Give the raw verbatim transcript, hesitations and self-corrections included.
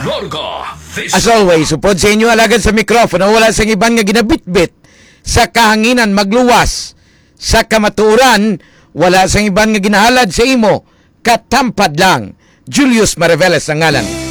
Lorca. As always, upod sa inyo alagad sa mikropono, wala sa iban nga ginabitbit sa kahanginan magluwas. Sa kamatuuran, wala sa iban nga ginahalad sa imo, katampad lang. Julius Mariveles ang ngalan.